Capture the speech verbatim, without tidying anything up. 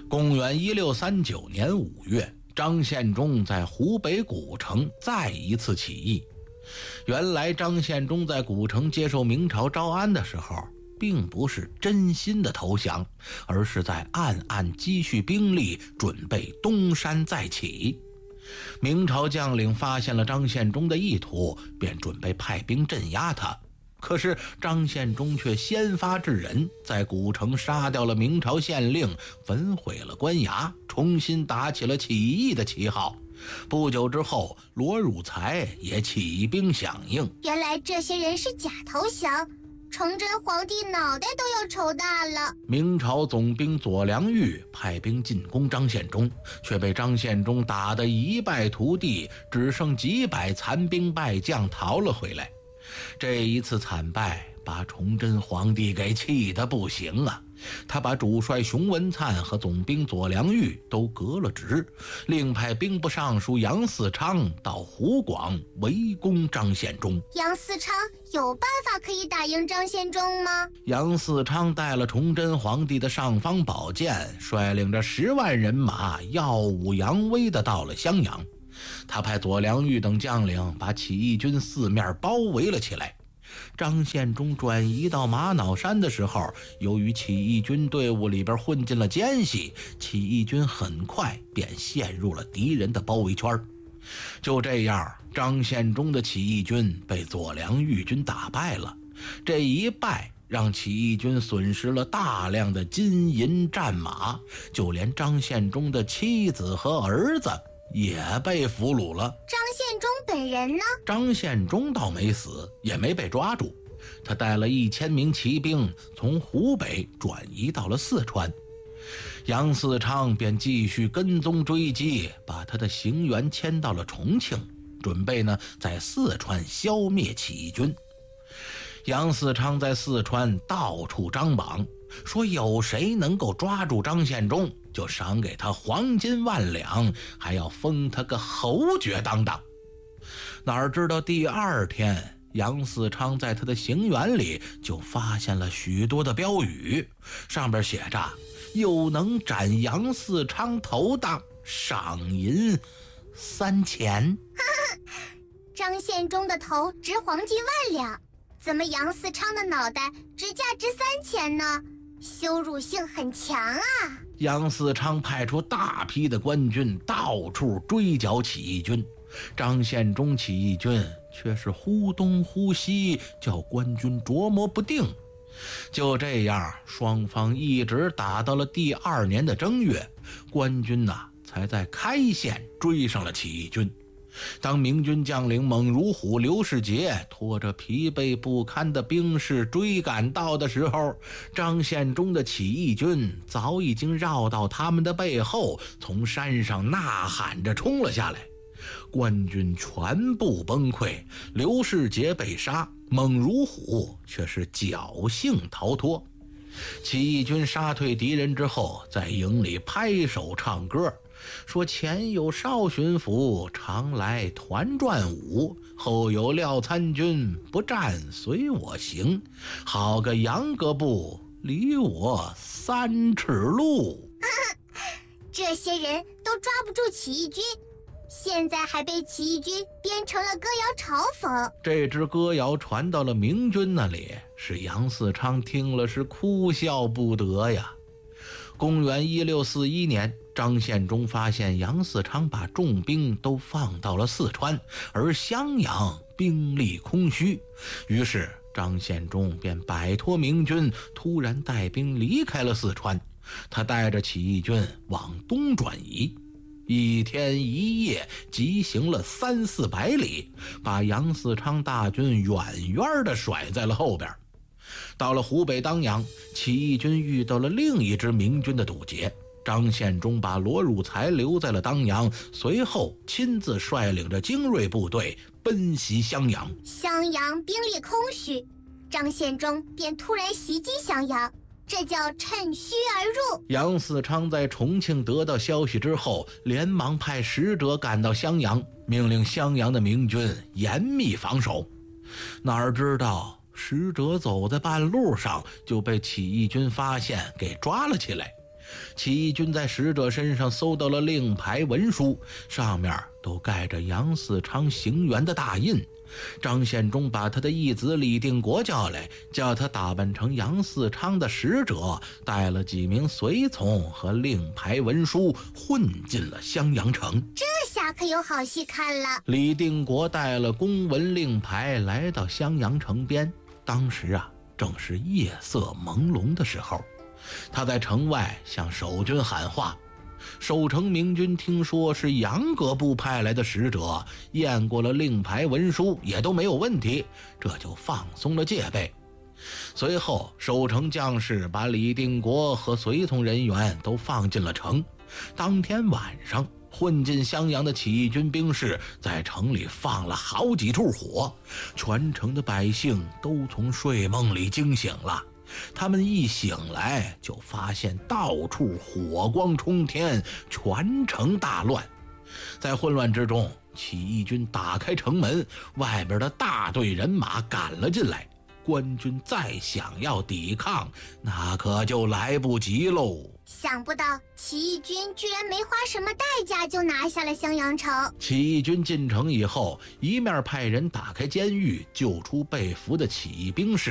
公元一六三九年五月，张献忠在湖北古城再一次起义。原来张献忠在古城接受明朝招安的时候，并不是真心的投降，而是在暗暗积蓄兵力，准备东山再起。明朝将领发现了张献忠的意图，便准备派兵镇压他。可是张献忠却先发制人，在古城杀掉了明朝县令，焚毁了官衙，重新打起了起义的旗号。不久之后，罗汝才也起兵响应。 原来这些人是假投降，崇祯皇帝脑袋都要瞅大了。 明朝总兵左良玉派兵进攻张献忠，却被张献忠打得一败涂地，只剩几百残兵败将逃了回来。这一次惨败把崇祯皇帝给气得不行啊！他把主帅熊文灿和总兵左良玉都革了职，另派兵部尚书杨嗣昌到湖广围攻张献忠。 杨嗣昌有办法可以打赢张献忠吗？ 杨嗣昌带了崇祯皇帝的尚方宝剑，率领着十万人马，耀武扬威地到了襄阳。他派左良玉等将领把起义军四面包围了起来。张献忠转移到玛瑙山的时候，由于起义军队伍里边混进了奸细，起义军很快便陷入了敌人的包围圈。就这样，张献忠的起义军被左良玉军打败了。这一败让起义军损失了大量的金银战马，就连张献忠的妻子和儿子也被俘虏了。 张献忠本人呢？ 张献忠倒没死，也没被抓住。他带了一千名骑兵从湖北转移到了四川。杨嗣昌便继续跟踪追击，把他的行辕迁到了重庆，准备呢在四川消灭起义军。杨嗣昌在四川到处张榜，说有谁能够抓住张献忠，就赏给他黄金万两，还要封他个侯爵当当。哪知道第二天，杨嗣昌在他的行辕里就发现了许多的标语，上边写着又能斩杨嗣昌头的，赏银三钱。 张献忠的头值黄金万两，怎么杨嗣昌的脑袋只价值三钱呢？羞辱性很强啊！ 杨嗣昌派出大批的官军到处追剿起义军，张献忠起义军却是忽东忽西，叫官军琢磨不定。就这样，双方一直打到了第二年的正月，官军呐、啊、才在开县追上了起义军。当明军将领猛如虎刘世杰拖着疲惫不堪的兵士追赶到的时候，张献忠的起义军早已经绕到他们的背后，从山上呐喊着冲了下来。官军全部崩溃，刘世杰被杀，猛如虎却是侥幸逃脱。起义军杀退敌人之后，在营里拍手唱歌，说前有少巡抚常来团转舞，后有廖参军不战随我行，好个杨各部离我三尺路。 这些人都抓不住起义军，现在还被起义军编成了歌谣嘲讽。 这支歌谣传到了明军那里，使杨嗣昌听了是哭笑不得呀。公元一六四一年，张献忠发现杨嗣昌把重兵都放到了四川，而襄阳兵力空虚，于是张献忠便摆脱明军，突然带兵离开了四川。他带着起义军往东转移，一天一夜急行了三四百里，把杨嗣昌大军远远地甩在了后边。到了湖北当阳，起义军遇到了另一支明军的堵截，张献忠把罗汝才留在了当阳，随后亲自率领着精锐部队奔袭襄阳。 襄阳兵力空虚，张献忠便突然袭击襄阳，这叫趁虚而入。 杨嗣昌在重庆得到消息之后，连忙派使者赶到襄阳，命令襄阳的明军严密防守。哪知道使者走在半路上就被起义军发现，给抓了起来。 起义军在使者身上搜到了令牌文书，上面都盖着杨嗣昌行辕的大印。张献忠把他的义子李定国叫来，叫他打扮成杨嗣昌的使者，带了几名随从和令牌文书，混进了襄阳城。 这下可有好戏看了。 李定国带了公文令牌来到襄阳城边，当时啊，正是夜色朦胧的时候。他在城外向守军喊话，守城明军听说是杨各部派来的使者，验过了令牌文书，也都没有问题，这就放松了戒备。随后守城将士把李定国和随从人员都放进了城。当天晚上，混进襄阳的起义军兵士在城里放了好几处火，全城的百姓都从睡梦里惊醒了。他们一醒来就发现到处火光冲天，全城大乱。在混乱之中，起义军打开城门，外边的大队人马赶了进来。官军再想要抵抗，那可就来不及喽。 想不到起义军居然没花什么代价就拿下了襄阳城。 起义军进城以后，一面派人打开监狱，救出被俘的起义兵士，